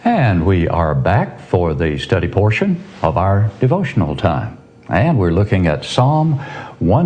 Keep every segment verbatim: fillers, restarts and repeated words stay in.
And we are back for the study portion of our devotional time. And we're looking at Psalm one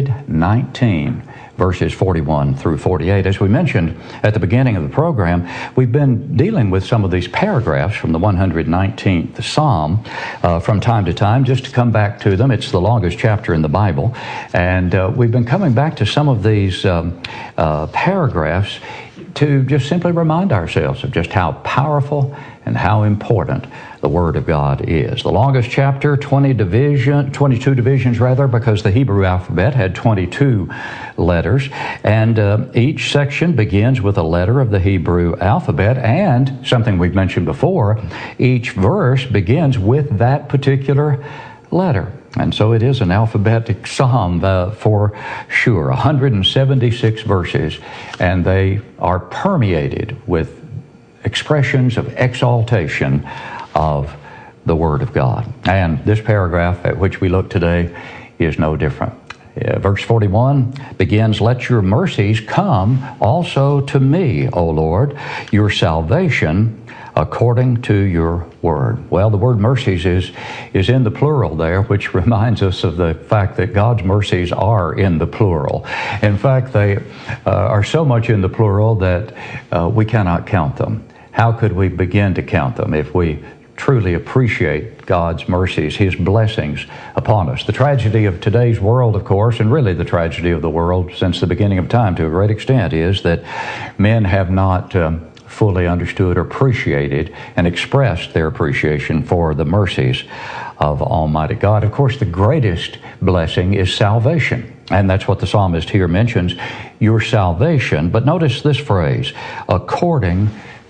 nineteen, verses forty-one through forty-eight. As we mentioned at the beginning of the program, we've been dealing with some of these paragraphs from the one hundred nineteenth Psalm uh, from time to time, just to come back to them. It's the longest chapter in the Bible. And uh, we've been coming back to some of these um, uh, paragraphs to just simply remind ourselves of just how powerful and how important the Word of God is. The longest chapter, twenty division, twenty-two divisions rather, because the Hebrew alphabet had twenty-two letters, and uh, each section begins with a letter of the Hebrew alphabet, and something we've mentioned before, each verse begins with that particular letter. And so it is an alphabetic psalm uh, for sure. one hundred seventy-six verses, and they are permeated with expressions of exaltation of the Word of God. And this paragraph at which we look today is no different. Uh, verse forty-one begins, "Let your mercies come also to me, O Lord, your salvation according to your word." Well, the word mercies is, is in the plural there, which reminds us of the fact that God's mercies are in the plural. In fact, they uh, are so much in the plural that uh, we cannot count them. How could we begin to count them if we truly appreciate God's mercies, His blessings upon us? The tragedy of today's world, of course, and really the tragedy of the world since the beginning of time to a great extent, is that men have not um, fully understood or appreciated and expressed their appreciation for the mercies of Almighty God. Of course, the greatest blessing is salvation. And that's what the psalmist here mentions, your salvation. But notice this phrase, according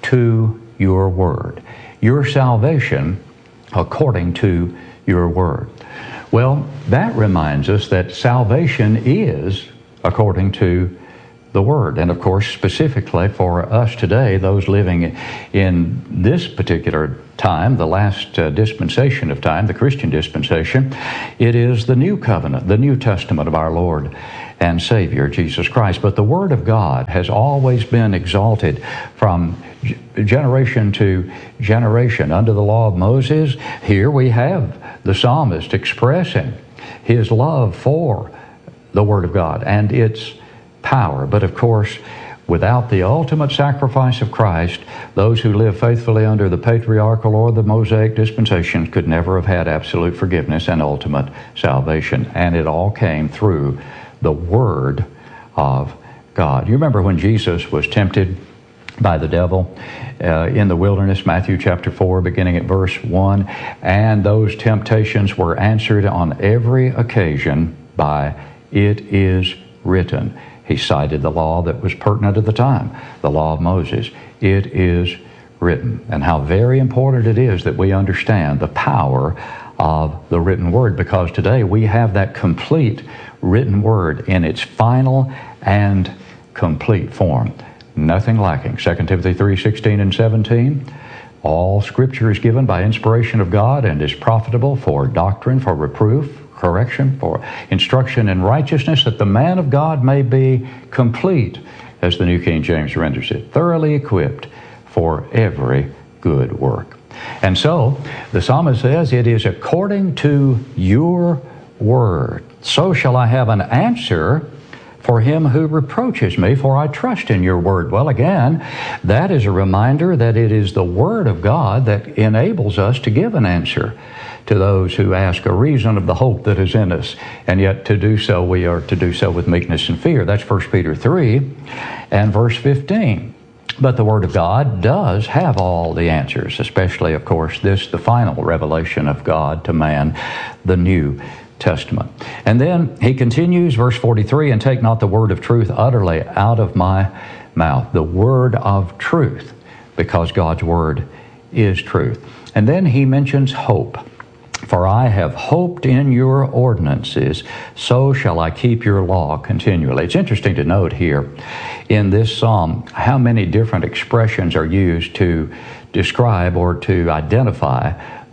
to your word. Your salvation according to your word. Well, that reminds us that salvation is according to the Word. And of course, specifically for us today, those living in this particular time, the last uh, dispensation of time, the Christian dispensation, it is the New Covenant, the New Testament of our Lord and Savior, Jesus Christ. But the Word of God has always been exalted from g- generation to generation. Under the law of Moses, here we have the psalmist expressing his love for the Word of God and its power. But of course, without the ultimate sacrifice of Christ, those who live faithfully under the patriarchal or the Mosaic dispensation could never have had absolute forgiveness and ultimate salvation. And it all came through the Word of God. You remember when Jesus was tempted by the devil uh, in the wilderness, Matthew chapter four, beginning at verse one, and those temptations were answered on every occasion by, "It is written." He cited the law that was pertinent at the time, the law of Moses. It is written. And how very important it is that we understand the power of the written word, because today we have that complete written word in its final and complete form. Nothing lacking. Second Timothy three sixteen and seventeen. All Scripture is given by inspiration of God and is profitable for doctrine, for reproof, correction, for instruction in righteousness, that the man of God may be complete, as the New King James renders it, thoroughly equipped for every good work. And so, the psalmist says, it is according to your word. So shall I have an answer for him who reproaches me, for I trust in your word. Well, again, that is a reminder that it is the Word of God that enables us to give an answer to those who ask a reason of the hope that is in us. And yet to do so, we are to do so with meekness and fear. That's First Peter three and verse fifteen. But the Word of God does have all the answers, especially, of course, this, the final revelation of God to man, the New Testament. And then he continues, verse forty-three, and take not the word of truth utterly out of my mouth. The word of truth, because God's word is truth. And then he mentions hope. For I have hoped in your ordinances, so shall I keep your law continually. It's interesting to note here in this psalm how many different expressions are used to describe or to identify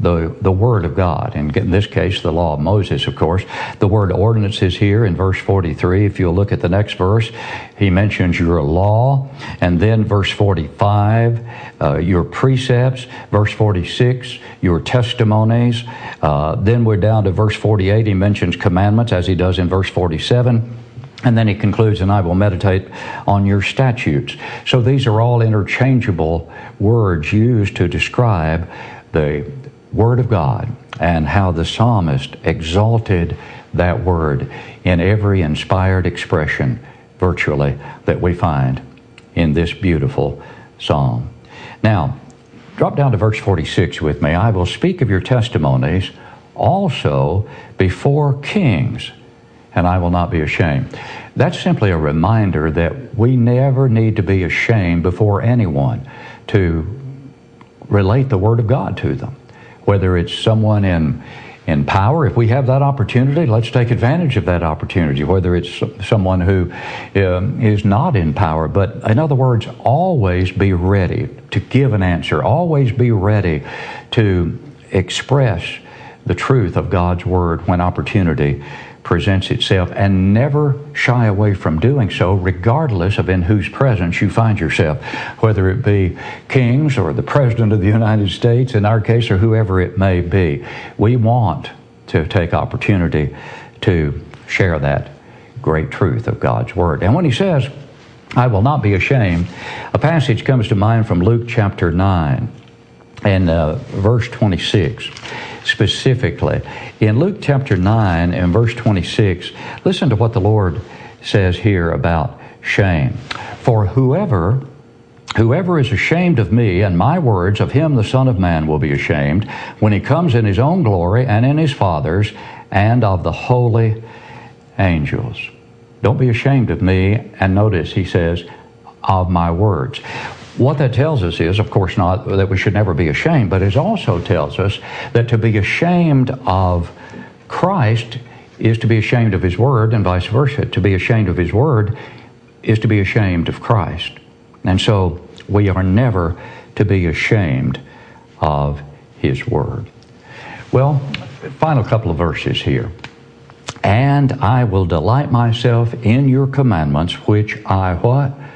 the, the Word of God. And in this case, the law of Moses, of course. The word ordinance is here in verse forty-three. If you'll look at the next verse, he mentions your law. And then verse forty-five, uh, your precepts. Verse forty-six, your testimonies. Uh, then we're down to verse forty-eight. He mentions commandments, as he does in verse forty-seven. And then he concludes, and I will meditate on your statutes. So these are all interchangeable words used to describe the Word of God and how the psalmist exalted that Word in every inspired expression, virtually, that we find in this beautiful psalm. Now, drop down to verse forty-six with me. I will speak of your testimonies also before kings, and I will not be ashamed. That's simply a reminder that we never need to be ashamed before anyone to relate the Word of God to them. Whether it's someone in in power, if we have that opportunity, let's take advantage of that opportunity. Whether it's someone who um, is not in power, but in other words, always be ready to give an answer. Always be ready to express the truth of God's Word when opportunity presents itself, and never shy away from doing so, regardless of in whose presence you find yourself, whether it be kings or the President of the United States, in our case, or whoever it may be. We want to take opportunity to share that great truth of God's Word. And when he says, I will not be ashamed, a passage comes to mind from Luke chapter nine and uh, verse twenty-six. Specifically, in Luke chapter nine and verse twenty-six, listen to what the Lord says here about shame. For whoever whoever is ashamed of me and my words, of him the Son of Man will be ashamed when he comes in his own glory and in his Father's and of the holy angels. Don't be ashamed of me, and notice he says, of my words. What that tells us is, of course, not that we should never be ashamed, but it also tells us that to be ashamed of Christ is to be ashamed of His Word, and vice versa. To be ashamed of His Word is to be ashamed of Christ. And so we are never to be ashamed of His Word. Well, final couple of verses here. And I will delight myself in your commandments, which I what?